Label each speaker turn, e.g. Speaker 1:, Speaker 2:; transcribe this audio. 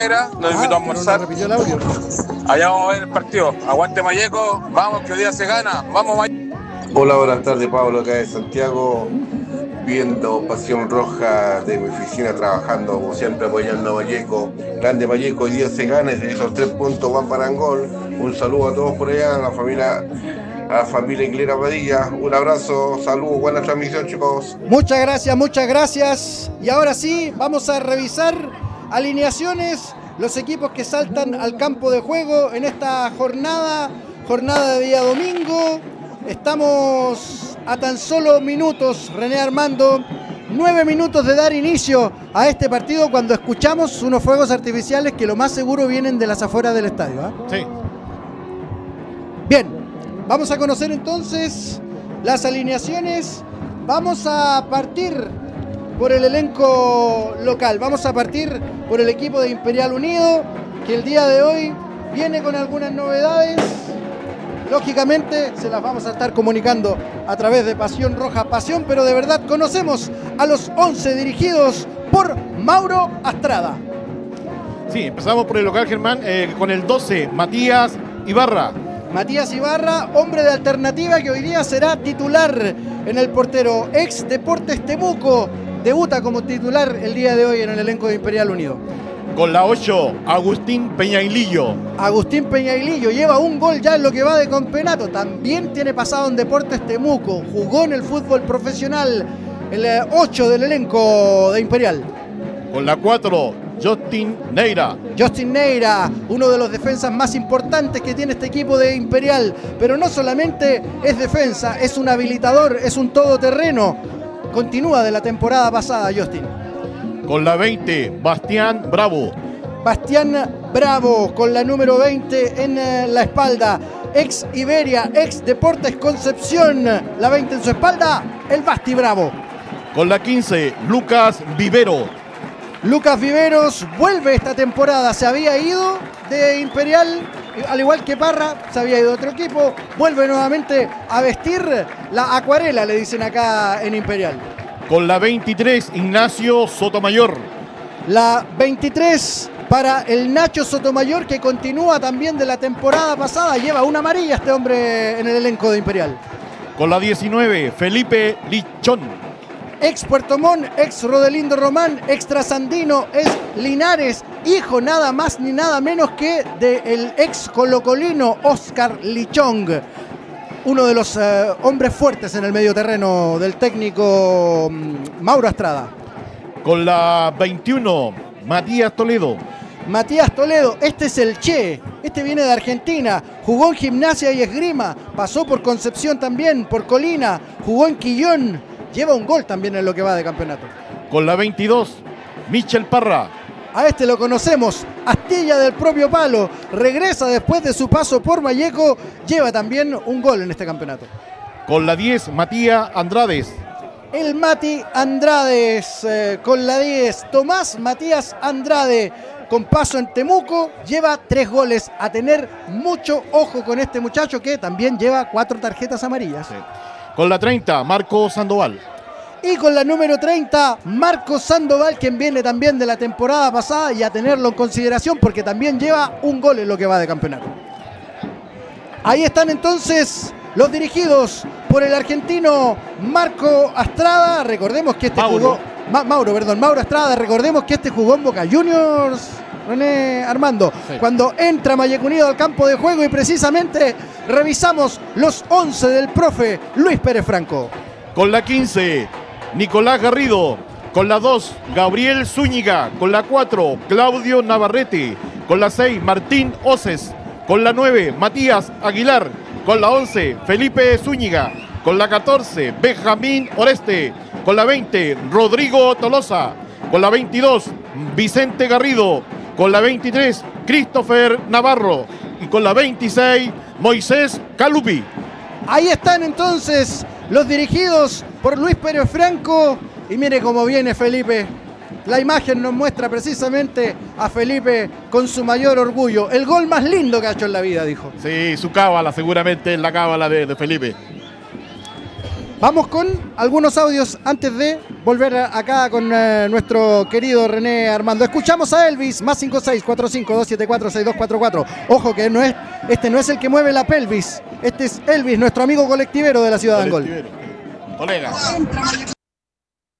Speaker 1: Nos invitó a almorzar.
Speaker 2: Repitió el audio.
Speaker 1: Allá vamos a ver el partido. Aguante Malleco, vamos que hoy día se gana. Vamos Malleco.
Speaker 3: Hola, buenas tardes, Pablo, acá de Santiago, viendo Pasión Roja de mi oficina, trabajando como siempre, apoyando a Malleco. Grande Malleco, hoy día se gana, esos 3 puntos van para Angol. Un saludo a todos por allá, a la familia Inglera Padilla. Un abrazo, saludos, buena transmisión, chicos.
Speaker 2: Muchas gracias. Y ahora sí, vamos a revisar alineaciones, los equipos que saltan al campo de juego en esta jornada de día domingo. Estamos a tan solo minutos, René Armando, 9 minutos de dar inicio a este partido cuando escuchamos unos fuegos artificiales que lo más seguro vienen de las afueras del estadio, ¿eh?
Speaker 4: Sí.
Speaker 2: Bien, vamos a conocer entonces las alineaciones. Vamos a partir por el elenco local, vamos a partir por el equipo de Imperial Unido, que el día de hoy viene con algunas novedades. Lógicamente se las vamos a estar comunicando a través de Pasión Roja, Pasión, pero de verdad conocemos a los 11 dirigidos por Mauro Astrada.
Speaker 4: Sí, empezamos por el local, Germán, con el 12, Matías Ibarra.
Speaker 2: Matías Ibarra, hombre de alternativa que hoy día será titular en el portero. Ex Deportes Temuco, debuta como titular el día de hoy en el elenco de Imperial Unido.
Speaker 4: Con la 8, Agustín Peñailillo.
Speaker 2: Agustín Peñailillo lleva un gol ya en lo que va de campeonato. También tiene pasado en Deportes Temuco. Jugó en el fútbol profesional, el 8 del elenco de Imperial.
Speaker 4: Con la 4, Justin Neira.
Speaker 2: Justin Neira, uno de los defensas más importantes que tiene este equipo de Imperial. Pero no solamente es defensa, es un habilitador, es un todoterreno. Continúa de la temporada pasada, Justin.
Speaker 4: Con la 20, Bastián Bravo.
Speaker 2: Bastián Bravo, con la número 20 en la espalda. Ex Iberia, ex Deportes Concepción. La 20 en su espalda, el Basti Bravo.
Speaker 4: Con la 15, Lucas Vivero.
Speaker 2: Lucas Viveros vuelve esta temporada. Se había ido de Imperial, al igual que Parra, se había ido a otro equipo. Vuelve nuevamente a vestir la acuarela, le dicen acá en Imperial.
Speaker 4: Con la 23, Ignacio Sotomayor.
Speaker 2: La 23 para el Nacho Sotomayor, que continúa también de la temporada pasada. Lleva una amarilla este hombre en el elenco de Imperial.
Speaker 4: Con la 19, Felipe Lichón.
Speaker 2: Ex Puerto Montt, ex Rodelindo Román, ex Trasandino, ex Linares, hijo nada más ni nada menos que del ex colocolino Oscar Lichón. Uno de los hombres fuertes en el medio terreno del técnico Mauro Astrada.
Speaker 4: Con la 21, Matías Toledo.
Speaker 2: Matías Toledo, este es el Che, este viene de Argentina, jugó en Gimnasia y Esgrima, pasó por Concepción también, por Colina, jugó en Quillón, lleva un gol también en lo que va de campeonato.
Speaker 4: Con la 22, Michel Parra.
Speaker 2: A este lo conocemos, astilla del propio palo, regresa después de su paso por Malleco, lleva también un gol en este campeonato.
Speaker 4: Con la 10, Matías Andrades.
Speaker 2: El Mati Andrades, con la 10, Tomás Matías Andrade, con paso en Temuco, lleva 3 goles. A tener mucho ojo con este muchacho que también lleva 4 tarjetas amarillas.
Speaker 4: Sí. Con la 30, Marco Sandoval.
Speaker 2: Y con la número 30, Marcos Sandoval, quien viene también de la temporada pasada y a tenerlo en consideración porque también lleva un gol en lo que va de campeonato. Ahí están entonces los dirigidos por el argentino Marco Astrada. Recordemos que este
Speaker 4: Mauro
Speaker 2: Astrada, recordemos que este jugó en Boca Juniors, René Armando, sí, cuando entra Malleco Unido al campo de juego, y precisamente revisamos los 11 del profe Luis Pérez Franco.
Speaker 4: Con la 15, Nicolás Garrido. Con la 2, Gabriel Zúñiga. Con la 4, Claudio Navarrete. Con la 6, Martín Oces. Con la 9, Matías Aguilar. Con la 11, Felipe Zúñiga. Con la 14, Benjamín Oreste. Con la 20, Rodrigo Tolosa. Con la 22, Vicente Garrido. Con la 23, Christopher Navarro. Y con la 26, Moisés Calupi.
Speaker 2: Ahí están entonces los dirigidos por Luis Pérez Franco. Y mire cómo viene Felipe. La imagen nos muestra precisamente a Felipe con su mayor orgullo. El gol más lindo que ha hecho en la vida, dijo.
Speaker 4: Sí, su cábala, seguramente es la cábala de Felipe.
Speaker 2: Vamos con algunos audios antes de volver acá con nuestro querido René Armando. Escuchamos a Elvis, más 5645-274-6244. Ojo que este no es el que mueve la pelvis. Este es Elvis, nuestro amigo colectivero de la ciudad de Angol.
Speaker 4: Colega.